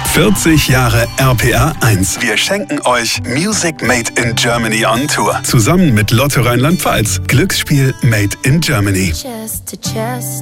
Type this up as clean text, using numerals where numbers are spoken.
40 Jahre RPR 1. Wir schenken euch Music Made in Germany on Tour. Zusammen mit Lotto Rheinland-Pfalz. Glücksspiel Made in Germany.